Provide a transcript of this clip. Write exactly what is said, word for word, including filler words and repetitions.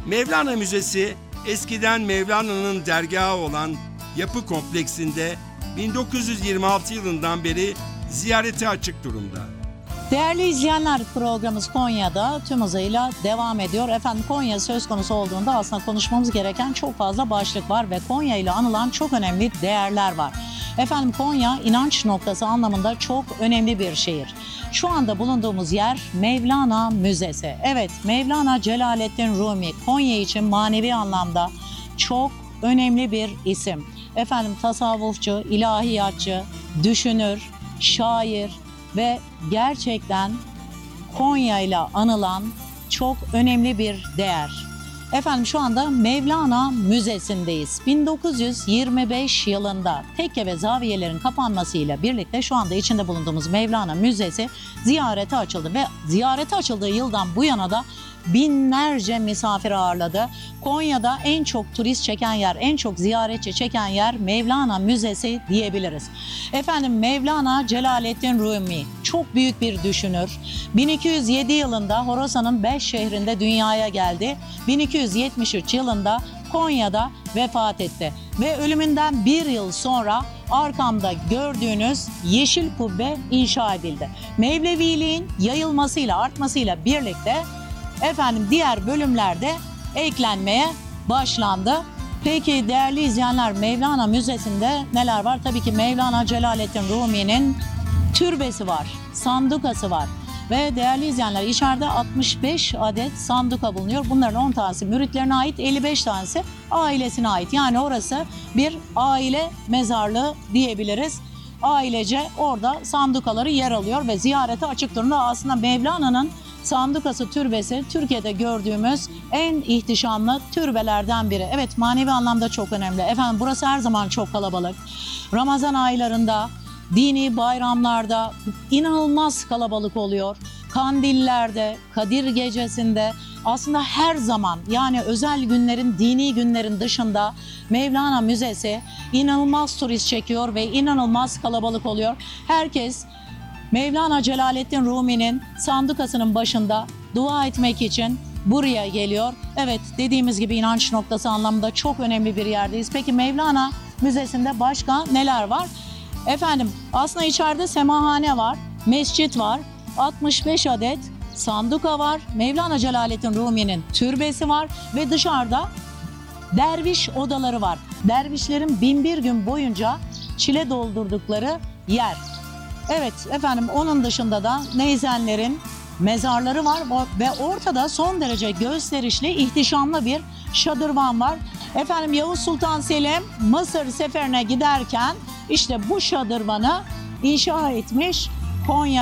Mevlana Müzesi, eskiden Mevlana'nın dergahı olan yapı kompleksinde bin dokuz yüz yirmi altı yılından beri ziyarete açık durumda. Değerli izleyenler, programımız Konya'da tüm hızıyla devam ediyor. Efendim, Konya söz konusu olduğunda aslında konuşmamız gereken çok fazla başlık var ve Konya ile anılan çok önemli değerler var. Efendim, Konya inanç noktası anlamında çok önemli bir şehir. Şu anda bulunduğumuz yer Mevlana Müzesi. Evet, Mevlana Celaleddin Rumi Konya için manevi anlamda çok önemli bir isim. Efendim, tasavvufçu, ilahiyatçı, düşünür, şair ve gerçekten Konya ile anılan çok önemli bir değer. Efendim, şu anda Mevlana Müzesi'ndeyiz. bin dokuz yüz yirmi beş yılında tekke ve zaviyelerin kapanmasıyla birlikte şu anda içinde bulunduğumuz Mevlana Müzesi ziyarete açıldı ve ziyarete açıldığı yıldan bu yana da binlerce misafir ağırladı. Konya'da en çok turist çeken yer, en çok ziyaretçi çeken yer Mevlana Müzesi diyebiliriz. Efendim, Mevlana Celaleddin Rumi çok büyük bir düşünür. bin iki yüz yedi yılında Horasan'ın beş şehrinde dünyaya geldi. bin iki yüz yetmiş üç yılında Konya'da vefat etti. Ve ölümünden bir yıl sonra arkamda gördüğünüz Yeşil Kubbe inşa edildi. Mevleviliğin yayılmasıyla, artmasıyla birlikte efendim diğer bölümlerde eklenmeye başlandı. Peki değerli izleyenler, Mevlana Müzesi'nde neler var? Tabii ki Mevlana Celaleddin Rumi'nin türbesi var, sandukası var. Ve değerli izleyenler, içeride altmış beş adet sanduka bulunuyor. Bunların on tanesi müritlerine ait, elli beş tanesi ailesine ait. Yani orası bir aile mezarlığı diyebiliriz. Ailece orada sandukaları yer alıyor ve ziyarete açık durumda. Aslında Mevlana'nın sandukası, türbesi Türkiye'de gördüğümüz en ihtişamlı türbelerden biri. Evet, manevi anlamda çok önemli. Efendim, burası her zaman çok kalabalık. Ramazan aylarında, dini bayramlarda inanılmaz kalabalık oluyor. Kandillerde, Kadir Gecesi'nde, aslında her zaman, yani özel günlerin, dini günlerin dışında Mevlana Müzesi inanılmaz turist çekiyor ve inanılmaz kalabalık oluyor. Herkes Mevlana Celaleddin Rumi'nin sandukasının başında dua etmek için buraya geliyor. Evet, dediğimiz gibi inanç noktası anlamında çok önemli bir yerdeyiz. Peki Mevlana Müzesi'nde başka neler var? Efendim, aslında içeride semahane var, mescit var, altmış beş adet sanduka var, Mevlana Celaleddin Rumi'nin türbesi var ve dışarıda derviş odaları var. Dervişlerin bin bir gün boyunca çile doldurdukları yer. Evet efendim, onun dışında da neyzenlerin mezarları var ve ortada son derece gösterişli, ihtişamlı bir şadırvan var. Efendim, Yavuz Sultan Selim Mısır seferine giderken işte bu şadırvanı inşa etmiş. Konya